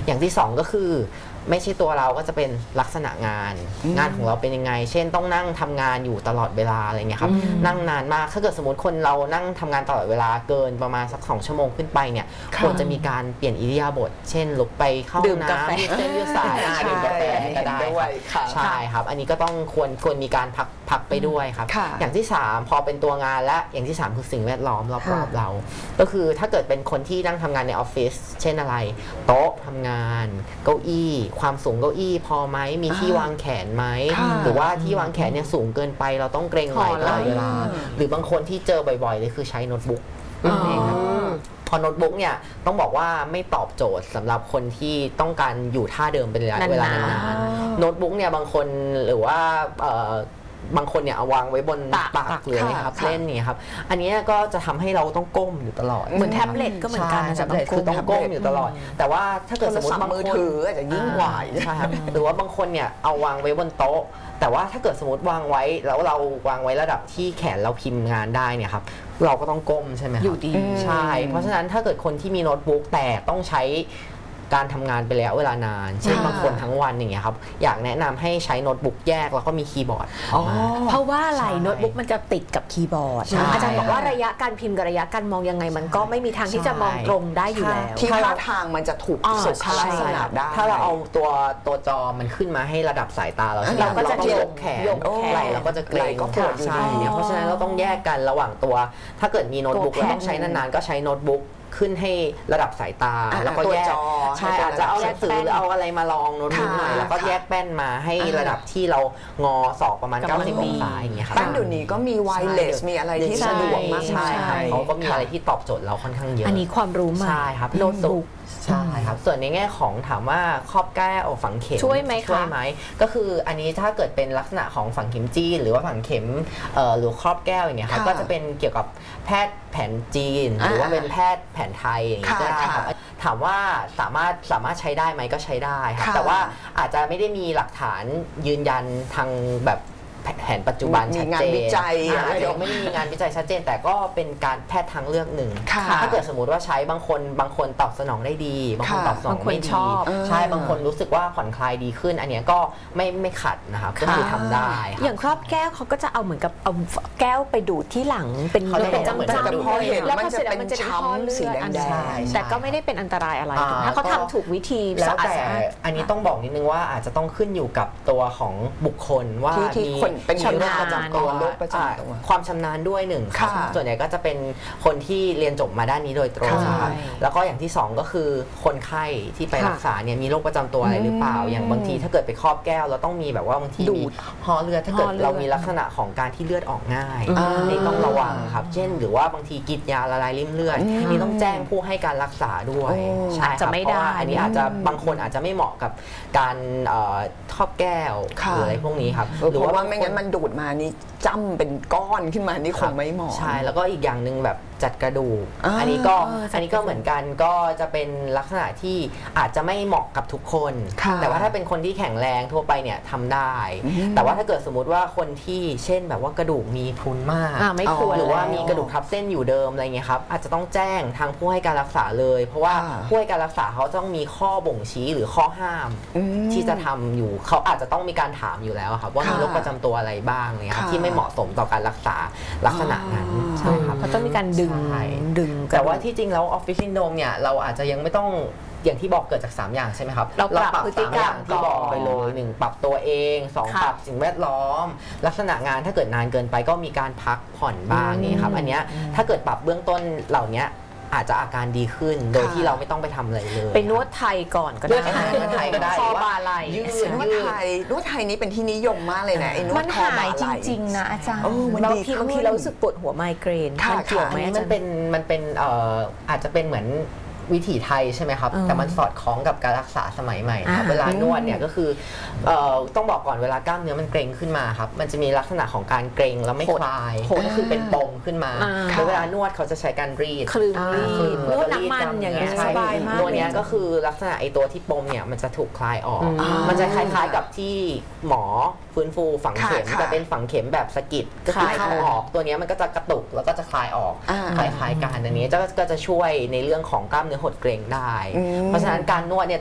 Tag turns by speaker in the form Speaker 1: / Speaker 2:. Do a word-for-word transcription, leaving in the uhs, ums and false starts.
Speaker 1: อย่างที่สองก็คือไม่ใช่ตัวเราก็จะเป็นลักษณะงานงานของเราเป็นยังไงเช่นต้องนั่งทำงานอยู่ตลอดเวลาอะไรเงี้ยครับนั่งนานมากถ้าเกิดสมมติคนเรานั่งทำงานตลอดเวลาเกินประมาณสักสองชั่วโมงขึ้นไปเนี่ยควรจะมีการเปลี่ยนอิริยาบถเช่นลุกไปเข้าน้ำยืดเส้นยืดสายดื่มกาแฟก็ได้ใช่ครับอันนี้ก็ต้องควรควรมีการพักพักไปด้วยครับอย่างที่สามพอเป็นตัวงานและอย่างที่สามคือสิ่งแวดล้อมรอบๆเราก็คือถ้าเกิดเป็นคนที่นั่งทำงานในออฟฟิศเช่นอะไรโต๊ะทำงานเก้าอี้ความสูงเก้าอี้พอไหมมีที่วางแขนไหมหรือว่าที่วางแขนเนี่ยสูงเกินไปเราต้องเกรงไหล่ตลอดเวลาหรือบางคนที่เจอบ่อยๆเลยคือใช้โน้ตบุ๊กเองครับพอโน้ตบุ๊กเนี่ยต้องบอกว่าไม่ตอบโจทย์สำหรับคนที่ต้องการอยู่ท่าเดิมเป็นระยะเวลานานๆโน้ตบุ๊กเนี่ยบางคนหรือว่าบางคนเนี่ยเอาวางไว้บนตักหรืออะไรครับเล่นเนี่ยครับอันนี้ก็จะทำให้เราต้องก้มอยู่ตลอด
Speaker 2: เหมือนแท็บเล็ตก็เหมือนกัน
Speaker 1: แท็บเล็ตคือต้องก้มอยู่ตลอดแต่ว่าถ้าเกิดสมมติบาง
Speaker 3: มือถืออาจจะยิ่งกว่า
Speaker 1: ใช่ครับหรือว่าบางคนเนี่ยเอาวางไว้บนโต๊ะแต่ว่าถ้าเกิดสมมติวางไว้แล้วเราวางไว้ระดับที่แขนเราพิมพ์งานได้เนี่ยครับเราก็ต้องก้มใช่ไหมครับ
Speaker 2: อยู่ดี
Speaker 1: ใช่เพราะฉะนั้นถ้าเกิดคนที่มีโน้ตบุ๊กแต่ต้องใช้การทำงานไปแล้วเวลานานเช่นบางคนทั้งวันอย่างเงี้ยครับอยากแนะนำให้ใช้โน้ตบุ๊กแยกแล้วก็มีคีย์บอร์ด
Speaker 2: เพราะว่าอะไรโน้ตบุ๊กมันจะติดกับคีย์บอร์ดอาจารย์บอกว่าระยะการพิมพ์กับระยะการมองยังไงมันก็ไม่มีทางที่จะมองตรงได้อยู่แล้ว
Speaker 3: ที่ท่าทางมันจะถูกสุขลักษณะได้
Speaker 1: ถ้าเราเอาตัวตัวจอมันขึ้นมาให้ระดับสายตาเรา
Speaker 2: เราก็จะ
Speaker 1: ยกแขนไหล่เราก็จะเกรง
Speaker 3: ก็ปวดอยู่ดี
Speaker 1: เพราะฉะนั้นเราต้องแยกกันระหว่างตัวถ้าเกิดมีโน้ตบุ๊กแล้วต้องใช้นานๆก็ใช้โน้ตบุ๊กขึ้นให้ระดับสายตาแล้วก็แยกใช่อาจจะเอาหนังสือหรือเอาอะไรมาลองโน้ตบุ๊กหน่อยแล้วก็แยกแป้นมาให้ระดับที่เรางอศอกประมาณเก้าสิบองศาอย่างเงี้ยครับ
Speaker 3: แป้นเดี๋ยวนี้ก็มีไวเลสมีอะไรที่สะดวกมาก
Speaker 1: ใช่ครับเขาก็มีอะไรที่ตอบโจทย์เราค่อนข้างเยอะ
Speaker 2: อันนี้ความรู้ใหม่
Speaker 1: ใช่ครับโน้ตบุ๊กใช่ครับส่วนในแง่ของถามว่าครอบแก้วฝังเข็ม
Speaker 2: ช่วยไหมคะ
Speaker 1: ช่วยไหมก็คืออันนี้ถ้าเกิดเป็นลักษณะของฝังเข็มจีนหรือว่าฝังเข็มหรือครอบแก้วอย่างเงี้ยครับก็จะเป็นเกี่ยวกับแพทย์แผนจีนหรือว่าเป็นแพทย์แผนไทยอย่างนี้ก็ได้ครับถามว่าสามารถสามารถใช้ได้ไหมก็ใช้ได้ครับแต่ว่าอาจจะไม่ได้มีหลักฐานยืนยันทางแบบแผนปัจจุบันชัดเจน
Speaker 3: วิจัย
Speaker 1: อาจจะไม่ได้มีงานวิจัยชัดเจนแต่ก็เป็นการแพทย์ทางเลือกหนึ่งถ้าเกิดสมมติว่าใช้บางคนบางคนตอบสนองได้ดีบางคนตอบสนองไม่ดีใช่บางคนรู้สึกว่าผ่อนคลายดีขึ้นอันนี้ก็ไม่ไม่ขัดนะครับก็คือทำได้
Speaker 2: อย่างครอบแก้วเขาก็จะเอาเหมือนกับเอาแก้วไปดูดที่หลังเป็น
Speaker 1: เป็น
Speaker 2: จำจำ
Speaker 3: แล้วมันจะเป็นช้ำสีแดง
Speaker 2: แต่ก็ไม่ได้เป็นอันตรายอะไรถ้าเขาทำถูกวิธี
Speaker 1: แล้วแต่อันนี้ต้องบอกนิดนึงว่าอาจจะต้องขึ้นอยู่กับตัวของบุคคลว่ามี
Speaker 3: เป็นโรคประจำตัว
Speaker 1: ความชำนาญด้วยหนึ่งครับส่วนใหญ่ก็จะเป็นคนที่เรียนจบมาด้านนี้โดยตรงครับแล้วก็อย่างที่สองก็คือคนไข้ที่ไปรักษาเนี่ยมีโรคประจำตัวอะไรหรือเปล่าอย่างบางทีถ้าเกิดไปครอบแก้วเราต้องมีแบบว่าบางทีมีห่อเลือดถ้าเกิดเรามีลักษณะของการที่เลือดออกง่ายนี่ต้องระวังครับเช่นหรือว่าบางทีกินยาละลายริ่มเลือดนี่ต้องแจ้งผู้ให้การรักษาด้วยใช่
Speaker 2: จะไม่ได้
Speaker 1: อันนี้อาจจะบางคนอาจจะไม่เหมาะกับการครอบแก้วหรืออะไรพวกนี้ครับ
Speaker 3: หรือว่าไม่งั้นมันดูดมานี่จ้ำเป็นก้อนขึ้นมานี่คงไม่เหมาะ
Speaker 1: ใช่แล้วก็อีกอย่างหนึ่งแบบจัดกระดูกอันนี้ก็อันนี้ก็เหมือนกันก็จะเป็นลักษณะที่อาจจะไม่เหมาะกับทุกคนแต่ว่าถ้าเป็นคนที่แข็งแรงทั่วไปเนี่ยทำได้แต่ว่าถ้าเกิดสมมุติว่าคนที่เช่นแบบว่ากระดูกมีพรุนมาก
Speaker 2: ไม่ควร
Speaker 1: หรือว่ามีกระดูกทับเส้นอยู่เดิมอะไรเงี้ยครับอาจจะต้องแจ้งทางผู้ให้การรักษาเลยเพราะว่าผู้ให้การรักษาเขาต้องมีข้อบ่งชี้หรือข้อห้ามที่จะทำอยู่เขาอาจจะต้องมีการถามอยู่แล้วครับว่ามีโรคประจำตัวอะไรบ้างเนี่ยครับที่ไม่เหมาะสมต่อการรักษาลักษณะนั้นใช่ครับ
Speaker 2: เขาต้องมีการดึงดึง
Speaker 1: แต่ว่าที่จริงแล้วออฟฟิศซินโดรมเนี่ยเราอาจจะยังไม่ต้องอย่างที่บอกเกิดจากสามอย่างใช่ไหมครับ
Speaker 2: เราปรับพฤติกรรม
Speaker 1: ที่บอกไปเลยหนึ่งปรับตัวเองสองปรับสิ่งแวดล้อมลักษณะงานถ้าเกิดนานเกินไปก็มีการพักผ่อนบ้างนี่ครับอันเนี้ยถ้าเกิดปรับเบื้องต้นเหล่านี้อาจจะอาการดีขึ้นโดยที่เราไม่ต้องไปทำอะไรเลย
Speaker 2: ไปนวดไทยก่อนก็ได้
Speaker 1: นวดไทยก็ได้
Speaker 2: คอบาไหล่
Speaker 3: ยืดนวดไทยนวดไทยนี้เป็นที่นิยมมากเลยนะไอ้นวดคอบาไหล่
Speaker 2: จริงๆนะอาจารย์บางทีบางทีเรารู้สึกปวดหัวไมเกรน
Speaker 1: มันเกี่ยวไหมมันเป็นมันเป็นเอ่ออาจจะเป็นเหมือนวิถีไทยใช่ไหมครับแต่มันสอดคล้องกับการรักษาสมัยใหม่ครับเวลานวดเนี่ยก็คือต้องบอกก่อนเวลากล้ามเนื้อมันเกร็งขึ้นมาครับมันจะมีลักษณะของการเกร็งแล้วไม่คลายก็คือเป็นปมขึ้นมาเวลานวดเขาจะใช้การรีด
Speaker 2: คลึงรีดนวดน้ำมันอย่างเงี้ยสบายมาก
Speaker 1: ตัวนี้ก็คือลักษณะไอตัวที่ปมเนี่ยมันจะถูกคลายออกมันจะคล้ายๆกับที่หมอฟื้นฟูฝังเข็มแต่เป็นฝังเข็มแบบสกิดก็คือเข้าออกตัวนี้มันก็จะกระตุกแล้วก็จะคลายออกคล้ายๆกันอันนี้ก็จะช่วยในเรื่องของกล้ามเนื้อหดเกร็งได้เพราะฉะนั้นการนวดเนี่ย